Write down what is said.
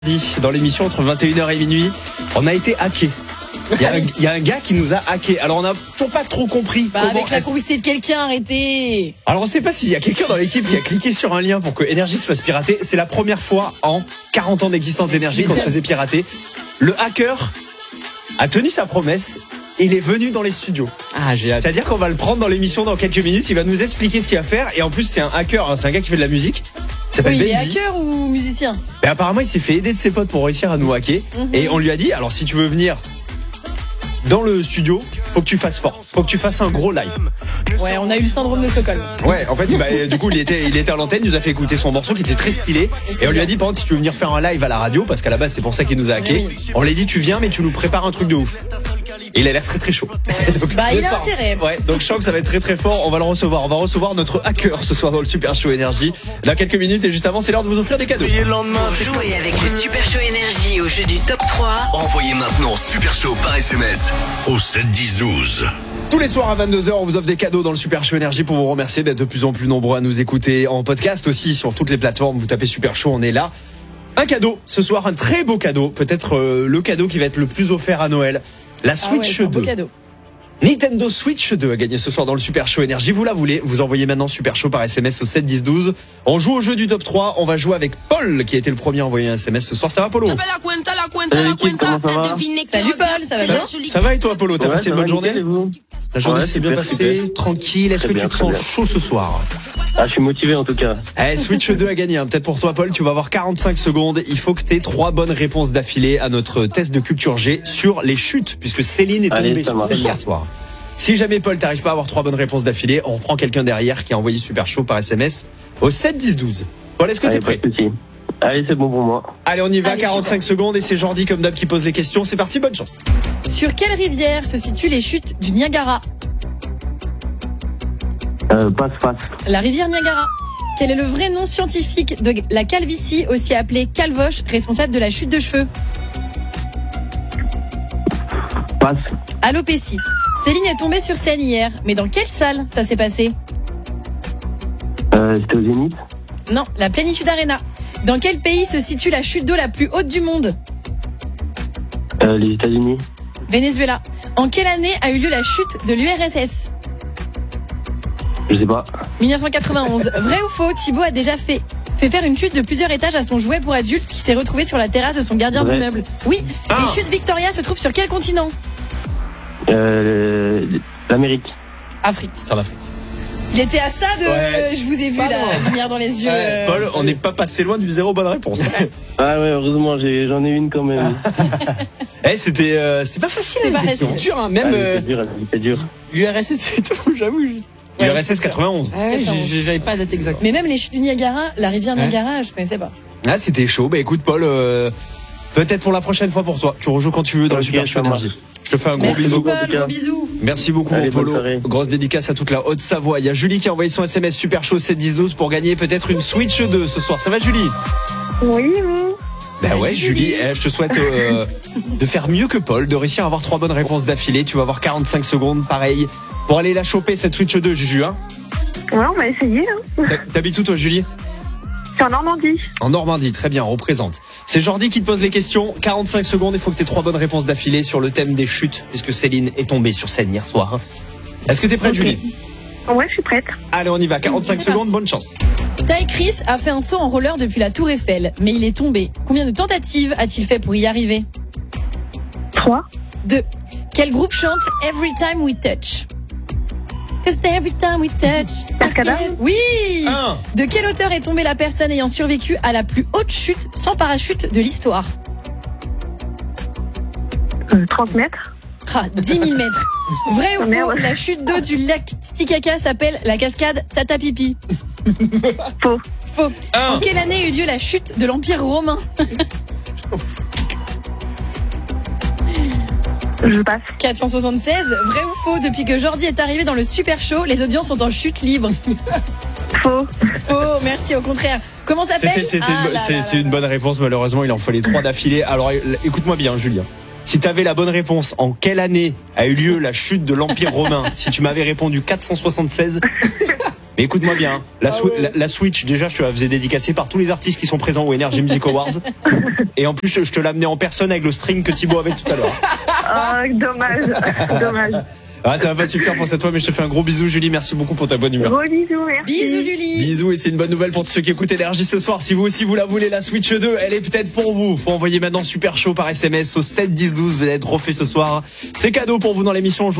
Dans l'émission entre 21h et minuit, on a été hacké. Il y a un gars qui nous a hacké. Alors on n'a toujours pas trop compris. Avec la complicité de quelqu'un, arrêtez. Alors on sait pas s'il y a quelqu'un dans l'équipe qui a cliqué sur un lien pour que Énergie se fasse pirater. C'est la première fois en 40 ans d'existence d'Énergie qu'on se faisait pirater. Le hacker a tenu sa promesse. Il est venu dans les studios. Ah, j'ai hâte. C'est-à-dire qu'on va le prendre dans l'émission dans quelques minutes. Il va nous expliquer ce qu'il va faire. Et en plus c'est un hacker, c'est un gars qui fait de la musique. Il s'appelle Il est Benzi. hacker ou musicien? Et apparemment il s'est fait aider de ses potes pour réussir à nous hacker. Et on lui a dit, alors si tu veux venir dans le studio, faut que tu fasses fort. Faut que tu fasses un gros live. Ouais, on a eu le syndrome de Stockholm. Ouais, en fait, du coup, il était à l'antenne, il nous a fait écouter son morceau qui était très stylé. Et on lui a dit, par contre, si tu veux venir faire un live à la radio, parce qu'à la base, c'est pour ça qu'il nous a hacké, on lui a dit, tu viens, mais tu nous prépares un truc de ouf. Et il a l'air très très chaud. Donc, il a intérêt. Ouais, donc je sens que ça va être très très fort. On va le recevoir. On va recevoir notre hacker ce soir dans le Super Show Énergie. Dans quelques minutes, et juste avant, c'est l'heure de vous offrir des cadeaux. Pour jouer avec le Super Show Énergie au jeu du Top 3, Envoyez maintenant Super Show par SMS au 7 10 12. Tous les soirs à 22h, on vous offre des cadeaux dans le Super Show Énergie pour vous remercier d'être de plus en plus nombreux à nous écouter en podcast aussi sur toutes les plateformes. Vous tapez Super Show, on est là. Un cadeau, ce soir, un très beau cadeau. Peut-être le cadeau qui va être le plus offert à Noël. La Switch 2. Beau cadeau. Nintendo Switch 2 a gagné ce soir dans le Super Show Énergie. Vous la voulez, vous envoyez maintenant Super Show par SMS au 7 10 12. On joue au jeu du top 3. On va jouer avec Paul qui a été le premier à envoyer un SMS ce soir. Ça va, Polo? Salut Paul, ça va bien? Ça va et toi, Polo? T'as passé une bonne journée? La journée Ouais, s'est bien super, passée, super. tranquille. Est-ce Très que bien, tu te très sens bien. chaud ce soir? Ah, je suis motivé en tout cas. Switch 2 a gagné. Peut-être pour toi, Paul. Tu vas avoir 45 secondes. Il faut que tu aies 3 bonnes réponses d'affilée à notre test de culture G sur les chutes, puisque Céline est tombée Allez, ça sur marche. celle hier soir. Si jamais, Paul, t'arrives pas à avoir 3 bonnes réponses d'affilée, on reprend quelqu'un derrière qui a envoyé Super Show par SMS au 7 10 12. Paul, est-ce que t'es Allez, prêt? pas de souci. Allez, c'est bon pour moi. Allez, on y va. Allez, 45 secondes et c'est Jordi comme d'hab qui pose les questions. C'est parti, bonne chance. Sur quelle rivière se situent les chutes du Niagara? Passe. La rivière Niagara. Quel est le vrai nom scientifique de la calvitie, aussi appelée calvoche, responsable de la chute de cheveux? Passe. Alopécie. Céline est tombée sur scène hier, mais dans quelle salle ça s'est passé? C'était au Zénith. Non, la Plénitude Arena. Dans quel pays se situe la chute d'eau la plus haute du monde? Les États-Unis. Venezuela. En quelle année a eu lieu la chute de l'URSS? Je sais pas. 1991. Vrai ou faux, Thibaut a déjà fait faire une chute de plusieurs étages à son jouet pour adulte qui s'est retrouvé sur la terrasse de son gardien Vrai. d'immeuble. Oui. Les chutes Victoria se trouvent sur quel continent? L'Amérique. Afrique. Ça va. Il était à ça de... Ouais. Je vous ai vu, Pas la loin. lumière dans les yeux. Paul, on n'est pas passé loin du 0 bonne réponse. Ah ouais, heureusement, j'en ai une quand même. C'était pas facile. C'était la pas question. facile. Dur, hein. Même C'est dur. L'URSS et tout, j'avoue. l'URSS 91. Ah ouais, j'avais pas la date exacte. Mais même les chutes du Niagara, la rivière Niagara, je connaissais pas. Ah, c'était chaud. Bah écoute, Paul, peut-être pour la prochaine fois pour toi. Tu rejoues quand tu veux dans le Ok, Super Show ça marche. Énergie. Je te fais un gros Merci bisou. Paul, en tout cas. gros bisous. Merci beaucoup, Allez, mon Polo. bonne soirée. Grosse dédicace à toute la Haute-Savoie. Il y a Julie qui a envoyé son SMS Super Show 7 10 12 pour gagner peut-être une Switch 2 ce soir. Ça va, Julie? Oui, vous. Bah ouais, Julie, je te souhaite de faire mieux que Paul, de réussir à avoir 3 bonnes réponses d'affilée. Tu vas avoir 45 secondes, pareil, pour aller la choper cette Switch 2, Juju. Hein. Ouais, on va essayer. Hein. T'habites où, toi, Julie? C'est en Normandie. En Normandie, très bien, on représente. C'est Jordi qui te pose les questions. 45 secondes, il faut que tu aies 3 bonnes réponses d'affilée sur le thème des chutes, puisque Céline est tombée sur scène hier soir. Est-ce que t'es prête, Julie? Ouais, je suis prête. Allez, on y va, 45 C'est secondes, parti. bonne chance. Ty Chris a fait un saut en roller depuis la Tour Eiffel, mais il est tombé. Combien de tentatives a-t-il fait pour y arriver? 3. 2. Quel groupe chante Every Time We Touch? 'Cause every time we touch. Cascada. Oui. 1. De quelle hauteur est tombée la personne ayant survécu à la plus haute chute sans parachute de l'histoire? 30 mètres. 10 000 mètres. Vrai ou faux, Merde. la chute d'eau du lac Titicaca s'appelle la cascade Tata Pipi? Faux. Faux. Un. En quelle année a eu lieu la chute de l'Empire romain? Je passe. 476. Vrai ou faux, depuis que Jordi est arrivé dans le Super Show, les audiences sont en chute libre? Faux. Faux, merci, au contraire. Comment s'appelle? C'était une bonne réponse, malheureusement, il en fallait 3 d'affilée. Alors, écoute-moi bien, Julien. Si t'avais la bonne réponse, en quelle année a eu lieu la chute de l'Empire romain? Si tu m'avais répondu 476, Mais écoute-moi bien, la Switch, déjà, je te la faisais dédicacer par tous les artistes qui sont présents au Energy Music Awards. Et en plus, je te l'amenais en personne avec le string que Thibaut avait tout à l'heure. Oh, dommage. Ah, ça va pas suffire pour cette fois, mais je te fais un gros bisou, Julie. Merci beaucoup pour ta bonne humeur. Gros bisous, merci. Bisous Julie. Bisous, et c'est une bonne nouvelle pour tous ceux qui écoutent Énergie ce soir. Si vous aussi vous la voulez, la Switch 2, elle est peut-être pour vous. Faut envoyer maintenant Super Chaud par SMS au 7 10 12. Vous allez être refait ce soir. C'est cadeau pour vous dans l'émission.